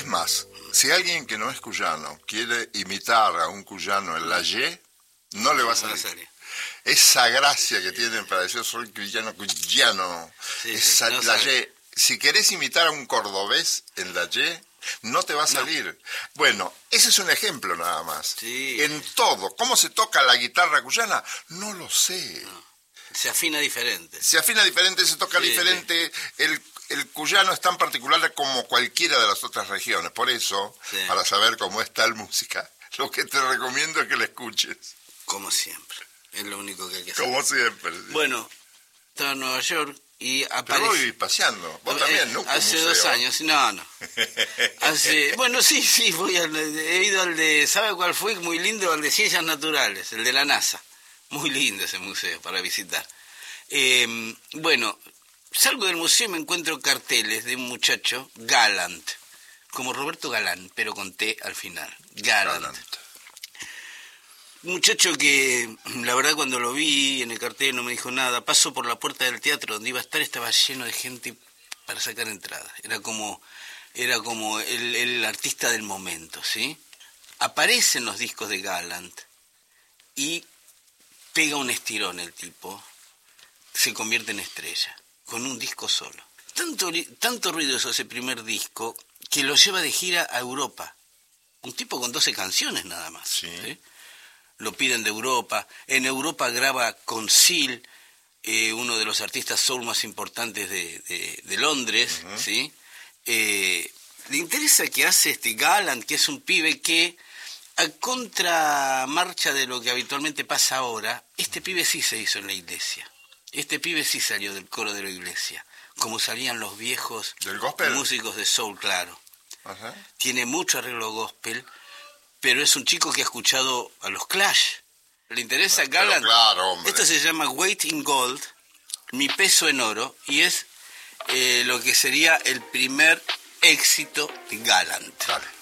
Es más, si alguien que no es cuyano quiere imitar a un cuyano en la Y, no le va a salir. Esa gracia que tienen para decir soy cuyano, esa, no la Y. Si querés imitar a un cordobés en la Y, no te va a salir. No. Bueno, ese es un ejemplo nada más. Sí. En todo. ¿Cómo se toca la guitarra cuyana? No lo sé. No. Se afina diferente. Se afina diferente, se toca diferente. El cuyano es tan particular como cualquiera de las otras regiones. Por eso, para saber cómo es tal música, lo que te recomiendo es que la escuches. Como siempre. Es lo único que hay que hacer. Como siempre. Sí. Bueno, estaba en Nueva York y aparece... Pero voy paseando. Vos también, ¿no? Hace 2 años. No. Bueno, sí, he ido al de... ¿Sabe cuál fue? Muy lindo, al de Ciencias Naturales, el de la NASA. Muy lindo ese museo para visitar. Bueno, salgo del museo y me encuentro carteles de un muchacho, Galant, como Roberto Galán, pero con T al final. Galant. Un muchacho que, la verdad, cuando lo vi en el cartel no me dijo nada. Paso por la puerta del teatro donde iba a estar, estaba lleno de gente para sacar entradas. Era como el artista del momento, ¿sí? Aparecen los discos de Galant y pega un estirón el tipo, se convierte en estrella, con un disco solo. Tanto ruido hizo ese primer disco que lo lleva de gira a Europa. Un tipo con 12 canciones nada más. ¿Sí? Lo piden de Europa. En Europa graba con Seal, uno de los artistas soul más importantes de Londres. Uh-huh. ¿Sí? Le interesa que hace este Galant, que es un pibe que, a contramarcha de lo que habitualmente pasa ahora, este pibe sí se hizo en la iglesia. Este pibe sí salió del coro de la iglesia, como salían los viejos músicos de soul, claro. Uh-huh. Tiene mucho arreglo gospel, pero es un chico que ha escuchado a los Clash. ¿Le interesa Galant? Claro, hombre. Esto se llama Weight in Gold, Mi peso en oro, y es lo que sería el primer éxito de Galant. Dale.